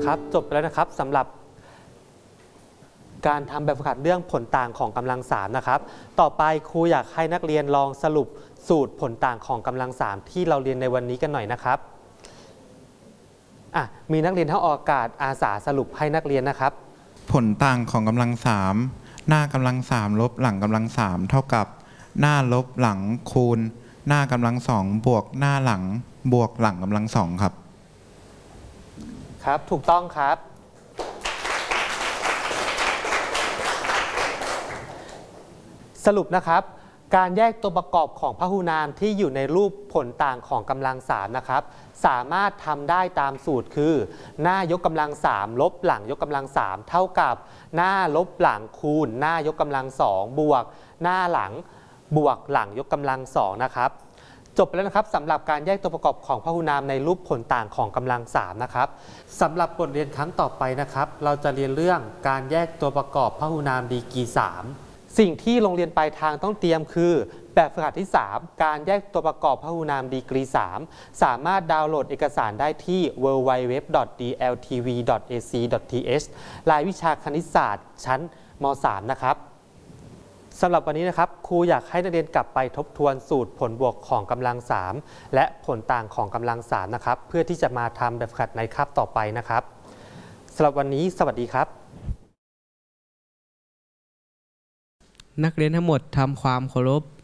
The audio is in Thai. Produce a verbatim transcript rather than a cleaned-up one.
ครับจบไปแล้วนะครับสำหรับการทำแบบฝึกหัดเรื่องผลต่างของกำลังสามนะครับต่อไปครูอยากให้นักเรียนลองสรุปสูตรผลต่างของกำลังสามที่เราเรียนในวันนี้กันหน่อยนะครับอ่ะมีนักเรียนทั้งอากาศอาสาสรุปให้นักเรียนนะครับผลต่างของกำลังสามหน้ากำลังสามลบหลังกำลังสามเท่ากับหน้าลบหลังคูณหน้ากำลังสองบวกหน้าหลังบวกหลังกำลังสองครับครับถูกต้องครับสรุปนะครับการแยกตัวประกอบของพหุนามที่อยู่ในรูปผลต่างของกำลังสามนะครับสามารถทำได้ตามสูตรคือหน้ายกกำลังสามลบหลังยกกำลังสามเท่ากับหน้าลบหลังคูณหน้ายกกำลังสองบวกหน้าหลังบวกหลังยกกำลังสองนะครับจบไปแล้วนะครับสำหรับการแยกตัวประกอบของพหุนามในรูปผลต่างของกำลังสามนะครับสำหรับบทเรียนครั้งต่อไปนะครับเราจะเรียนเรื่องการแยกตัวประกอบพหุนามดีกรีสามสิ่งที่โรงเรียนปลายทางต้องเตรียมคือแบบฝึกหัดที่สามการแยกตัวประกอบพหุนามดีกรีสามสามารถดาวน์โหลดเอกสารได้ที่ ดับเบิลยู ดับเบิลยู ดับเบิลยู ดอท ดี แอล ที วี ดอท เอ ซี ดอท ที เอช รายวิชาคณิตศาสตร์ชั้นม สาม นะครับสำหรับวันนี้นะครับครูอยากให้นักเรียนกลับไปทบทวนสูตรผลบวกของกำลังสามและผลต่างของกำลังสามนะครับเพื่อที่จะมาทำแบบฝึกหัดในคาบต่อไปนะครับสำหรับวันนี้สวัสดีครับนักเรียนทั้งหมดทำความเคารพ